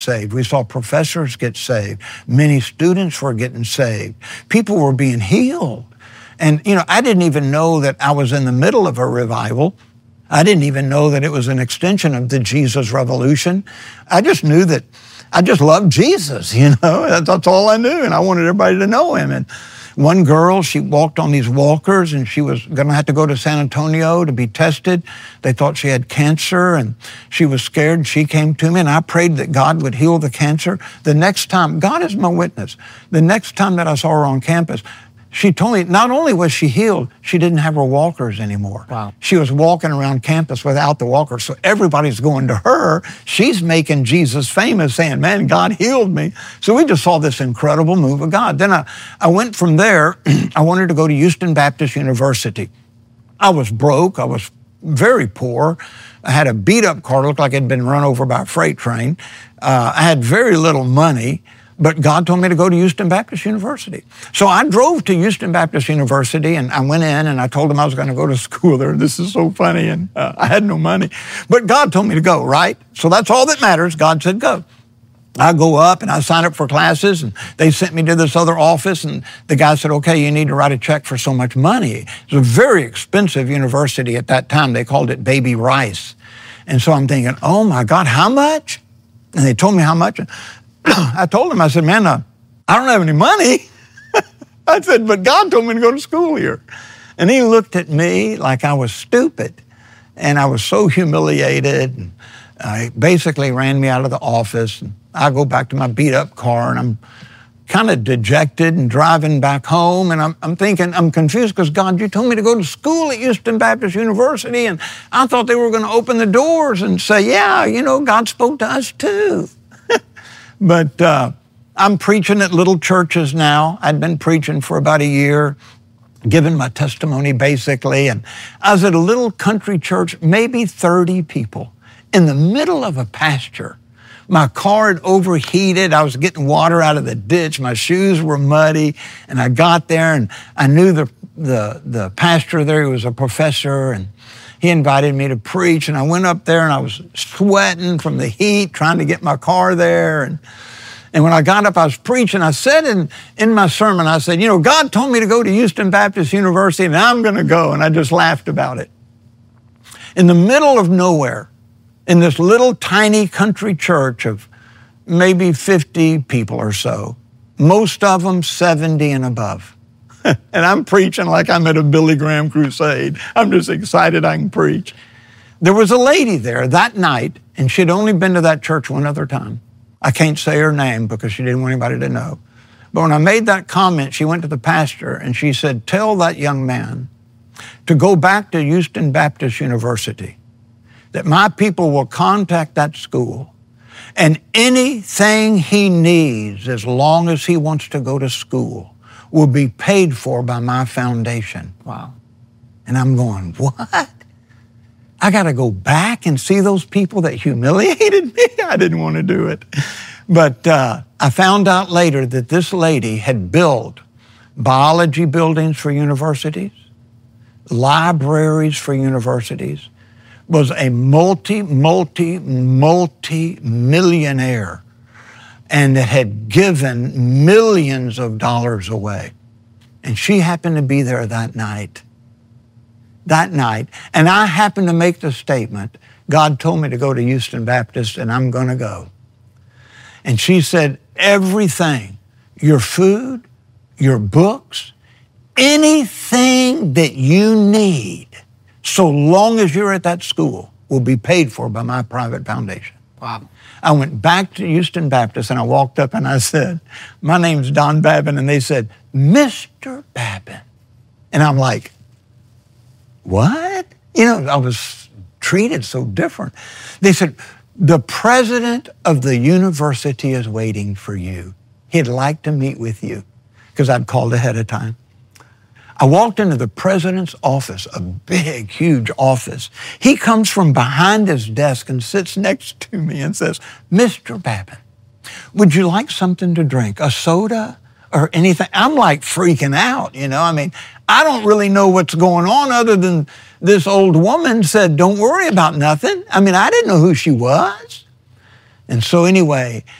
saved. We saw professors get saved. Many students were getting saved. People were being healed. And, I didn't even know that I was in the middle of a revival. I didn't even know that it was an extension of the Jesus Revolution. I just knew that I just loved Jesus, That's all I knew, and I wanted everybody to know him. And one girl, she walked on these walkers, and she was going to have to go to San Antonio to be tested. They thought she had cancer, and she was scared. She came to me, and I prayed that God would heal the cancer. The next time, God is my witness, the next time that I saw her on campus, she told me not only was she healed, she didn't have her walkers anymore. Wow. She was walking around campus without the walkers, so everybody's going to her. She's making Jesus famous, saying, man, God healed me. So we just saw this incredible move of God. Then I went from there. I wanted to go to Houston Baptist University. I was broke. I was very poor. I had a beat-up car, looked like it had been run over by a freight train. I had very little money. But God told me to go to Houston Baptist University. So I drove to Houston Baptist University, and I went in, and I told them I was going to go to school there. This is so funny, and I had no money. But God told me to go, right? So that's all that matters. God said go. I go up, and I sign up for classes, and they sent me to this other office, and the guy said, okay, you need to write a check for so much money. It was a very expensive university at that time. They called it Baby Rice. And so I'm thinking, oh, my God, how much? And they told me how much. I told him, I said, man, I don't have any money. I said, but God told me to go to school here. And he looked at me like I was stupid. And I was so humiliated. And he basically ran me out of the office. And I go back to my beat up car, and I'm kind of dejected and driving back home. And I'm thinking, I'm confused because God, you told me to go to school at Houston Baptist University. And I thought they were going to open the doors and say, yeah, God spoke to us too. But I'm preaching at little churches now. I'd been preaching for about a year, giving my testimony basically. And I was at a little country church, maybe 30 people, in the middle of a pasture. My car had overheated. I was getting water out of the ditch. My shoes were muddy. And I got there, and I knew the pastor there. He was a professor, and he invited me to preach, and I went up there, and I was sweating from the heat, trying to get my car there. And when I got up, I was preaching. I said in my sermon, I said, God told me to go to Houston Baptist University, and I'm going to go. And I just laughed about it. In the middle of nowhere, in this little tiny country church of maybe 50 people or so, most of them 70 and above. And I'm preaching like I'm at a Billy Graham crusade. I'm just excited I can preach. There was a lady there that night, and she'd only been to that church one other time. I can't say her name because she didn't want anybody to know. But when I made that comment, she went to the pastor, and she said, tell that young man to go back to Houston Baptist University, that my people will contact that school, and anything he needs, as long as he wants to go to school, will be paid for by my foundation. Wow. And I'm going, what? I got to go back and see those people that humiliated me? I didn't want to do it. But I found out later that this lady had built biology buildings for universities, libraries for universities, was a multi-millionaire, and that had given millions of dollars away. And she happened to be there that night. And I happened to make the statement, God told me to go to Houston Baptist, and I'm going to go. And she said, everything, your food, your books, anything that you need, so long as you're at that school, will be paid for by my private foundation. Wow. I went back to Houston Baptist, and I walked up and I said, my name's Don Babin. And they said, Mr. Babin. And I'm like, what? I was treated so different. They said, the president of the university is waiting for you. He'd like to meet with you, because I'd called ahead of time. I walked into the president's office, a big, huge office. He comes from behind his desk and sits next to me and says, Mr. Babin, would you like something to drink, a soda or anything? I'm like freaking out, I don't really know what's going on other than this old woman said, don't worry about nothing. I didn't know who she was. And so anyway,